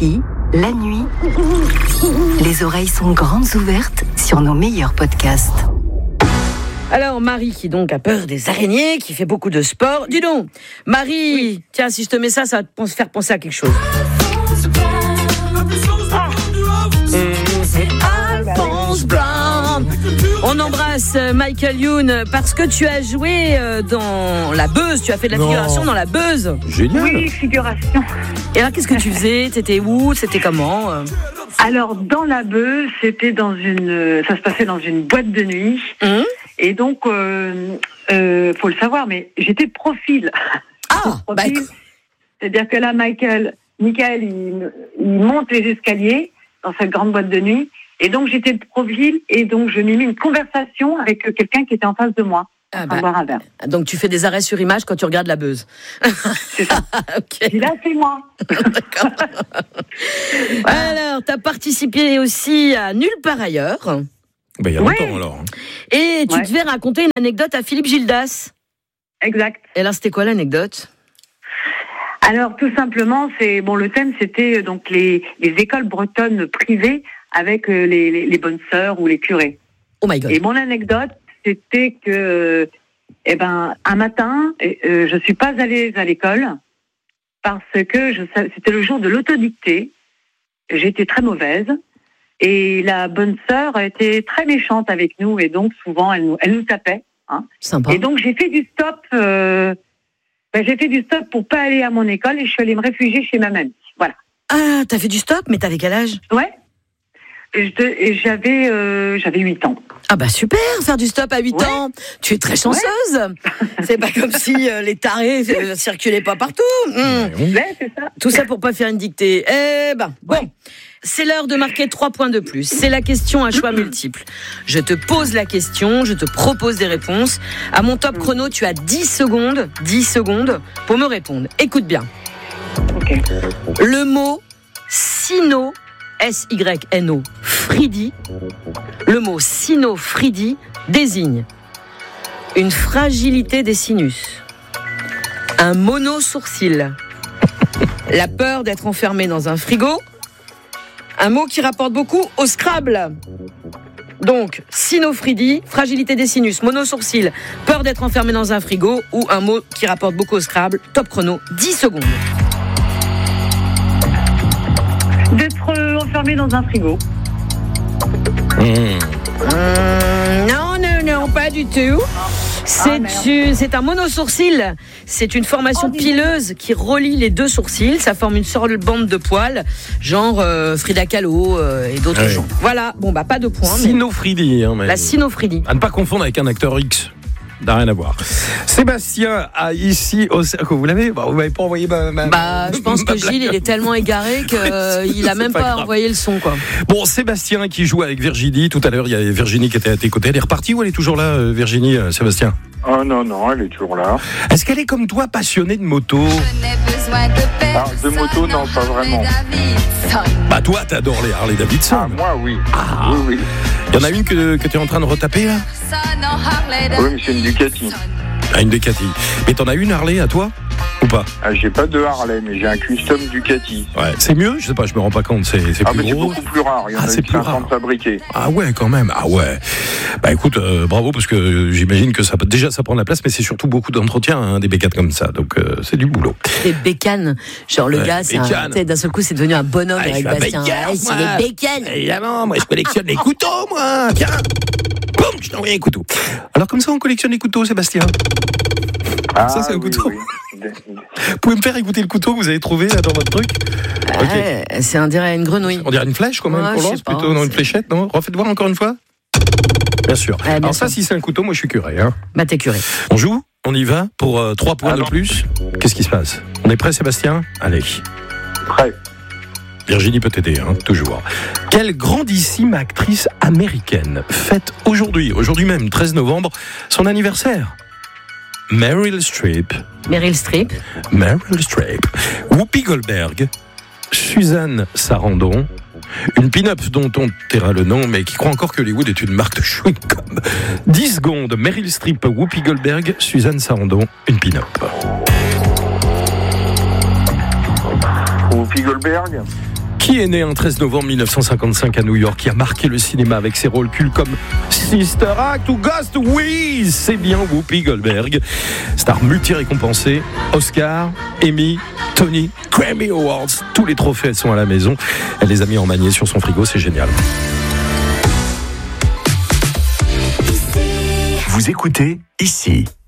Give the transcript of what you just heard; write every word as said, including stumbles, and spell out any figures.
Ici, la nuit, les oreilles sont grandes ouvertes sur nos meilleurs podcasts. Alors Marie qui donc a peur des araignées, qui fait beaucoup de sport. Dis donc, Marie, oui. Tiens, si je te mets ça, ça va te faire penser à quelque chose. Ah. Alphonse Brown. On embrasse Michael Youn parce que tu as joué dans La Beuse, tu as fait de la non. figuration dans La Beuse. Génial. Oui, figuration. Et alors qu'est-ce que tu faisais ? T'étais où ? C'était comment ? Alors dans La Beuse, c'était dans une, ça se passait dans une boîte de nuit. Mmh. Et donc, euh, euh, faut le savoir, mais j'étais de profil. Ah, profil. Bah, c'est-à-dire que là, Michael, Michael, il, il monte les escaliers dans cette grande boîte de nuit. Et donc, j'étais de profil et donc je m'y mis une conversation avec quelqu'un qui était en face de moi. Ah bah, boire un verre. Donc, tu fais des arrêts sur image quand tu regardes La Beuse. C'est ça. Okay. Et là, c'est moi. D'accord. Alors, tu as participé aussi à Nulle part ailleurs. Ben, il y a longtemps, oui. alors. Et tu ouais. devais raconter une anecdote à Philippe Gildas. Exact. Et alors, c'était quoi l'anecdote ? Alors, tout simplement, c'est bon. Le thème, c'était donc les, les écoles bretonnes privées avec les, les, les bonnes sœurs ou les curés. Oh my God. Et mon anecdote, c'était que, eh ben, un matin, euh, je suis pas allée à l'école parce que je, c'était le jour de l'autodictée. J'étais très mauvaise. Et la bonne sœur était très méchante avec nous et donc souvent elle nous, elle nous tapait. Hein. Sympa. Et donc j'ai fait du stop. Euh, ben, j'ai fait du stop pour pas aller à mon école et je suis allée me réfugier chez ma mamie. Voilà. Ah, t'as fait du stop, mais t'avais quel âge ? Ouais. Et, je, et j'avais euh, j'avais huit ans. Ah bah super, faire du stop à huit ouais. ans. Tu es très chanceuse. Ouais. C'est pas comme si euh, les tarés euh, circulaient pas partout. Mmh. Ouais, c'est ça. Tout ça pour pas faire une dictée. Eh ben, bon. Ouais. C'est l'heure de marquer trois points de plus. C'est la question à choix multiples. Je te pose la question, je te propose des réponses. À mon top chrono, tu as dix secondes, dix secondes pour me répondre. Écoute bien. Okay. Le mot sino, S Y N O, fridi, le mot sino-fridi désigne une fragilité des sinus, un monosourcil, la peur d'être enfermé dans un frigo, un mot qui rapporte beaucoup au Scrabble. Donc, sinophrydie, fragilité des sinus, monosourcil, peur d'être enfermé dans un frigo ou un mot qui rapporte beaucoup au Scrabble. Top chrono, dix secondes. D'être enfermé dans un frigo. Mmh. Mmh, non, non, non, pas du tout. C'est, ah, une, c'est un monosourcil. C'est une formation oh, pileuse qui relie les deux sourcils. Ça forme une sorte de bande de poils, genre euh, Frida Kahlo euh, et d'autres ouais. gens. Voilà, bon bah pas de points. Sinophrydie. Hein, mais... La sinophrydie. À ne pas confondre avec un acteur X. N'a rien à voir. Sébastien a ici au cercle. Vous l'avez bah, vous m'avez pas envoyé ma. ma bah, je pense que Gilles, il est tellement égaré qu'il ouais, a même pas, pas envoyé le son, quoi. Bon, Sébastien qui joue avec Virginie. Tout à l'heure, il y a Virginie qui était à tes côtés. Elle est repartie ou elle est toujours là, Virginie, Sébastien ? Oh non, non, elle est toujours là. Est-ce qu'elle est comme toi passionnée de moto ? Ah, de moto, non, pas vraiment. Bah, toi, t'adores les Harley Davidson. Ah, moi, oui. Ah. Oui, oui. Il y en a une que, que tu es en train de retaper, là ? Oui, mais c'est une Ducati. Ah, une Ducati. Mais t'en as une Harley à toi ? Ou pas ? Ah, j'ai pas de Harley, mais j'ai un custom Ducati. Ouais, c'est mieux ? Je sais pas, je me rends pas compte. C'est, c'est ah, plus mais gros. c'est beaucoup plus rare. Il y en ah, a c'est plus rare. fabriqués. Ah ouais, quand même. Ah ouais. Bah écoute, euh, bravo, parce que j'imagine que ça déjà ça prend de la place, mais c'est surtout beaucoup d'entretien, hein, des bécanes comme ça. Donc euh, c'est du boulot. Des bécanes. Genre le ouais, gars, c'est un, d'un seul coup, c'est devenu un bonhomme ah, avec Bastien. Bécane, ah, c'est des bécanes. Évidemment, moi je collectionne les couteaux, moi. Tiens. Boum, je t'ai envoyé un couteau. Alors comme ça, on collectionne les couteaux, Sébastien. Ah, ça, c'est un oui, couteau. Oui. Vous pouvez me faire écouter le couteau que vous avez trouvé là dans votre truc ? Ouais, okay. C'est on dirait une grenouille. On dirait une flèche, quand même, ouais, qu'on lance plutôt, non, une fléchette, non ? Refaites voir encore une fois. Bien sûr. Ouais, bien Alors sûr. Ça, si c'est un couteau, moi je suis curé. Hein. Bah t'es curé. On joue ? On y va pour euh, trois points Alors. de plus. Qu'est-ce qui se passe ? On est prêt, Sébastien ? Allez. Prêt. Virginie peut t'aider, hein, toujours. Quelle grandissime actrice américaine fête aujourd'hui, aujourd'hui même, treize novembre, son anniversaire ? Meryl Streep. Meryl Streep. Meryl Streep. Whoopi Goldberg. Suzanne Sarandon. Une pin-up dont on taira le nom, mais qui croit encore que Hollywood est une marque de chewing-gum. dix secondes. Meryl Streep, Whoopi Goldberg, Suzanne Sarandon. Une pin-up. Whoopi Goldberg. Qui est né un treize novembre mille neuf cent cinquante-cinq à New York, qui a marqué le cinéma avec ses rôles cultes comme Sister Act ou Ghost? Oui, c'est bien Whoopi Goldberg. Star multi-récompensée, Oscar, Emmy, Tony, Grammy Awards. Tous les trophées, elles sont à la maison. Elle les a mis en manier sur son frigo, c'est génial. Vous écoutez ici.